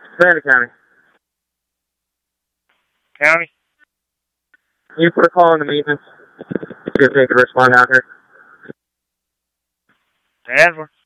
Savannah County. County? Can you put a call on the maintenance? See if they can respond out here. Answer.